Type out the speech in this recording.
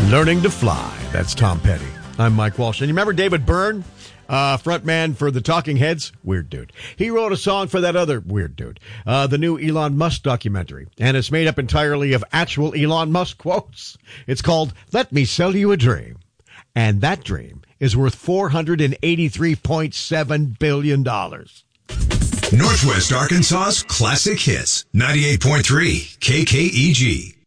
Learning to Fly. That's Tom Petty. I'm Mike Walsh. And you remember David Byrne, frontman for the Talking Heads? Weird dude. He wrote a song for that other weird dude, the new Elon Musk documentary. And it's made up entirely of actual Elon Musk quotes. It's called Let Me Sell You a Dream. And that dream is worth $483.7 billion. Northwest Arkansas's Classic Hits, 98.3 KKEG.